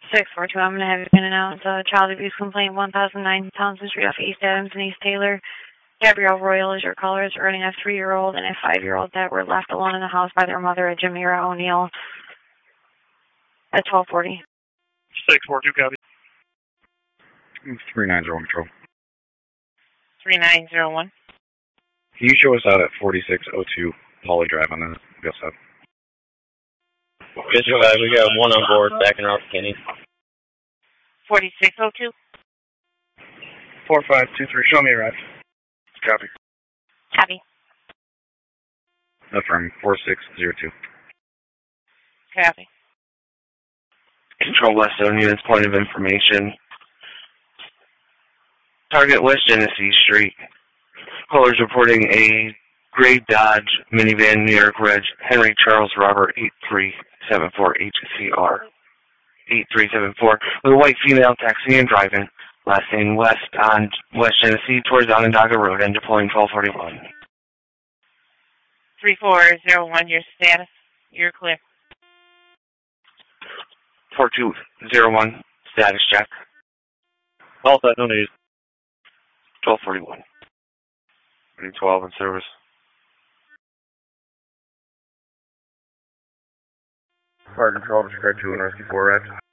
642, I'm going to have you in and out. Child abuse complaint, 1009 Townsend Street off East Adams and East Taylor. Gabrielle Royal is your caller. Is earning a 3-year-old and a 5-year-old that were left alone in the house by their mother, Jamira O'Neill, at 1240. 642, copy. 390 control. 3901. Can you show us out at 4602 Holly Drive on the Bill side? Yes, we got one on board backing off Kenny. 4602. 4523, show me your right. Copy. Copy. Affirm 4602. Copy. Control West Zone units, point of information. Target West Genesee Street. Callers reporting a gray Dodge minivan, New York Reg, Henry Charles Robert 8374 HCR 8374, with a white female taxiing and driving, last name West on West Genesee towards Onondaga Road and deploying 1241. 3401, your status. You're clear. 4201, status check. All set, no need. 1241. 12 in service. Fire control, disregard 2 and rescue 4 red.